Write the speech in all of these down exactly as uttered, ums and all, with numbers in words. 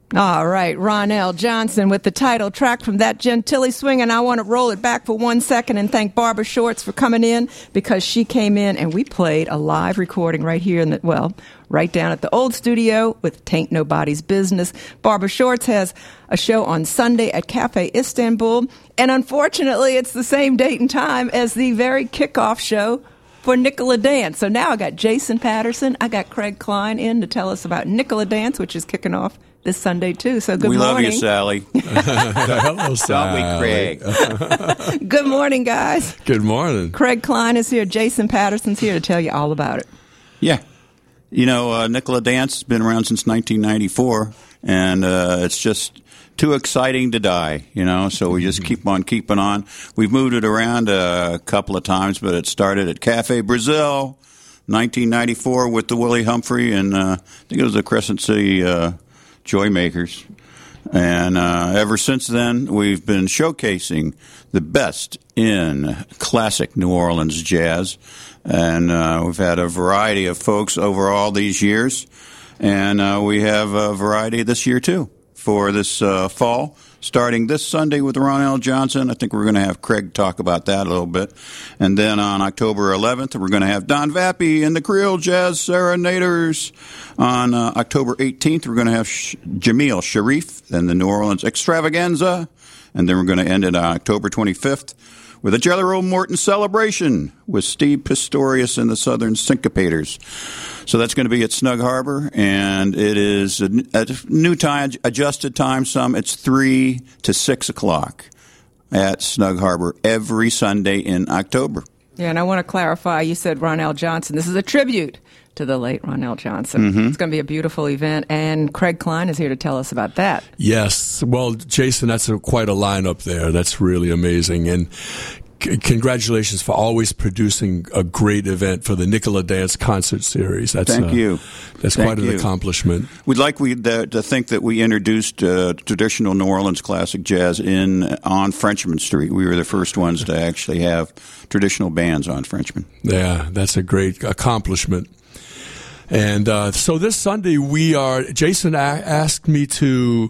All right, Ronell Johnson with the title track from that Gentilly Swing, and I want to roll it back for one second and thank Barbara Shorts for coming in, because she came in and we played a live recording right here in the, well, right down at the old studio with Tain't Nobody's Business. Barbara Shorts has a show on Sunday at Cafe Istanbul, and unfortunately it's the same date and time as the very kickoff show for Nicola Dance. So now I got Jason Patterson, I got Craig Klein in to tell us about Nicola Dance, which is kicking off this Sunday, too. So good we morning. We love you, Sally. Hello, Sally. Don't we, Craig? Good morning, guys. Good morning. Craig Klein is here. Jason Patterson's here to tell you all about it. Yeah. You know, uh, Nicola Dance has been around since nineteen ninety-four, and uh, it's just too exciting to die, you know, so we just keep on keeping on. We've moved it around a couple of times, but it started at Cafe Brazil, nineteen ninety-four, with the Willie Humphrey, and uh, I think it was the Crescent City uh, Joy Makers. And uh, ever since then, we've been showcasing the best in classic New Orleans jazz. And uh, we've had a variety of folks over all these years. And uh, we have a variety this year, too, for this uh, fall. Starting this Sunday with Ronell Johnson. I think we're going to have Craig talk about that a little bit. And then on October eleventh, we're going to have Don Vappy and the Creole Jazz Serenaders. On uh, October eighteenth, we're going to have Sh- Jamil Sharif and the New Orleans Extravaganza. And then we're going to end it on October twenty-fifth with a Jelly Roll Morton celebration with Steve Pistorius and the Southern Syncopators. So that's going to be at Snug Harbor, and it is a, a new time, adjusted time some. It's three to six o'clock at Snug Harbor every Sunday in October. Yeah, and I want to clarify, you said Ronell Johnson. This is a tribute to the late Ronell Johnson. Mm-hmm. It's going to be a beautiful event, and Craig Klein is here to tell us about that. Yes. Well, Jason, that's a, quite a lineup there. That's really amazing. And c- congratulations for always producing a great event for the Nicola Dance Concert Series. That's, Thank uh, you. That's Thank quite an you. accomplishment. We'd like we, the, to think that we introduced uh, traditional New Orleans classic jazz in on Frenchman Street. We were the first ones to actually have traditional bands on Frenchman. Yeah, that's a great accomplishment. And uh, so this Sunday we are, Jason a- asked me to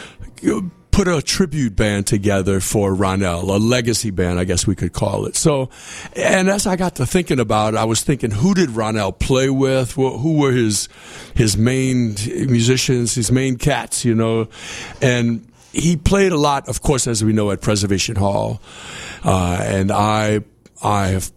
put a tribute band together for Ronell, a legacy band, I guess we could call it. So, and as I got to thinking about it, I was thinking, who did Ronell play with? Who were his his main musicians, his main cats, you know? And he played a lot, of course, as we know, at Preservation Hall. Uh, and I I have